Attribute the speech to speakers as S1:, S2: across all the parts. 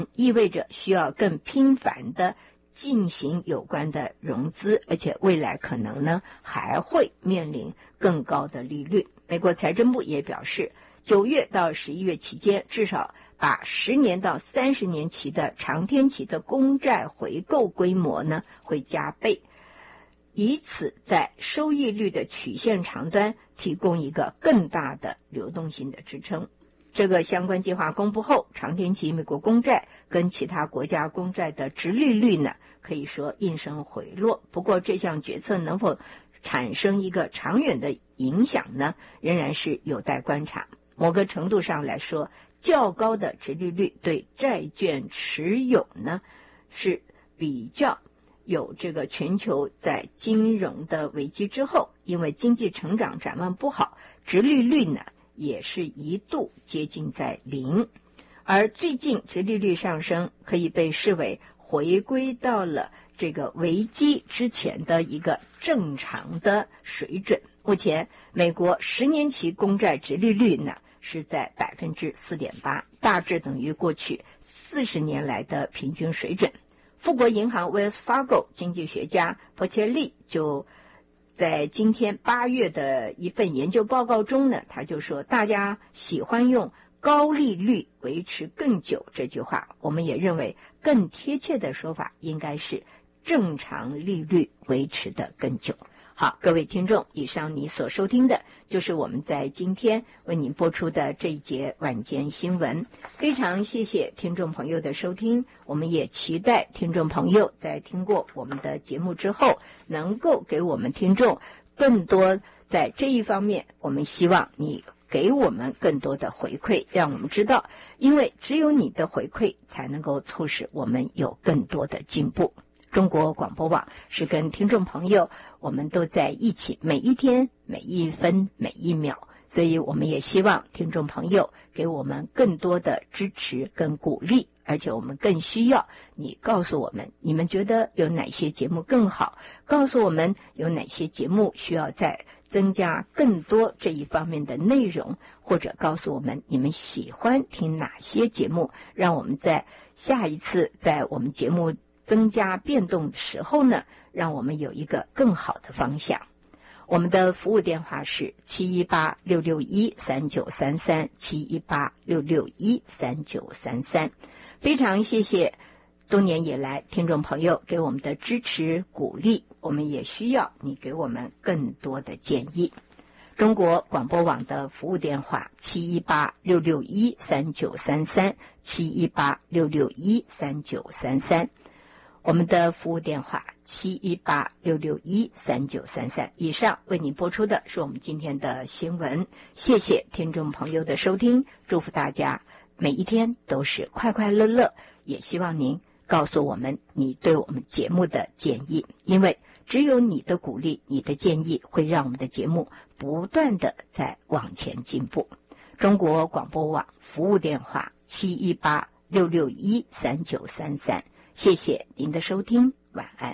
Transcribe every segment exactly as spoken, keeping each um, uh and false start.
S1: 意味着需要更频繁的进行有关的融资，而且未来可能呢还会面临更高的利率。美国财政部也表示，九月到十一月期间，至少把十年到三十年期的长天期的公债回购规模呢会加倍，以此在收益率的曲线长端提供一个更大的流动性的支撑。这个相关计划公布后，长天期美国公债跟其他国家公债的殖利率呢可以说应声回落。不过这项决策能否产生一个长远的影响呢，仍然是有待观察。某个程度上来说，较高的殖利率对债券持有呢是比较有这个全球在金融的危机之后，因为经济成长展望不好，殖利率呢也是一度接近在零。而最近殖利率上升可以被视为回归到了这个危机之前的一个正常的水准。目前美国十年期公债殖利率呢是在 百分之四点八， 大致等于过去四十年来的平均水准。富国银行 Wells Fargo 经济学家波切利就在今天八月的一份研究报告中呢，他就说大家喜欢用高利率维持更久这句话，我们也认为更贴切的说法应该是正常利率维持的更久。好，各位听众，以上你所收听的就是我们在今天为您播出的这一节晚间新闻。非常谢谢听众朋友的收听，我们也期待听众朋友在听过我们的节目之后，能够给我们听众更多在这一方面，我们希望你给我们更多的回馈，让我们知道，因为只有你的回馈才能够促使我们有更多的进步。中国广播网是跟听众朋友我们都在一起，每一天每一分每一秒，所以我们也希望听众朋友给我们更多的支持跟鼓励，而且我们更需要你告诉我们你们觉得有哪些节目更好，告诉我们有哪些节目需要再增加更多这一方面的内容，或者告诉我们你们喜欢听哪些节目，让我们在下一次在我们节目增加变动的时候呢，让我们有一个更好的方向。我们的服务电话是七一八六六一三九三三 七一八六六一三九三三。非常谢谢多年以来听众朋友给我们的支持鼓励，我们也需要你给我们更多的建议。中国广播网的服务电话七一八六六一三九三三 七一八六六一三九三三，我们的服务电话七一八六六一三九三三。以上为您播出的是我们今天的新闻，谢谢听众朋友的收听，祝福大家每一天都是快快乐乐，也希望您告诉我们你对我们节目的建议，因为只有你的鼓励，你的建议会让我们的节目不断的在往前进步。中国广播网服务电话七一八六六一三九三三，谢谢您的收听，晚安。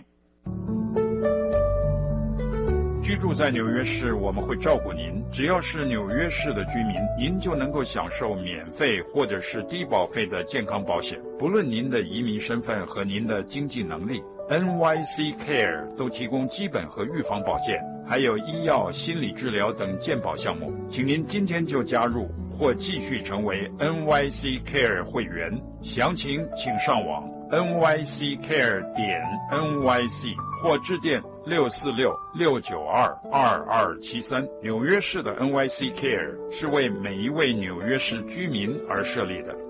S2: 居住在纽约市，我们会照顾您。只要是纽约市的居民，您就能够享受免费或者是低保费的健康保险。不论您的移民身份和您的经济能力， N Y C Care 都提供基本和预防保健，还有医药、心理治疗等健保项目。请您今天就加入或继续成为 N Y C Care 会员。详情请上网 N Y C Care 点 N Y C 或致电六四六六九二二二七三。纽约市的 N Y C Care 是为每一位纽约市居民而设立的。